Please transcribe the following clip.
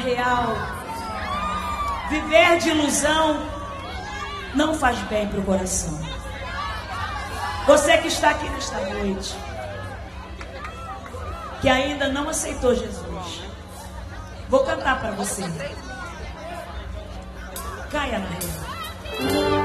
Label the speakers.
Speaker 1: real. Viver de ilusão não faz bem para o coração. Você que está aqui nesta noite, que ainda não aceitou Jesus, vou cantar para você. Caia na real.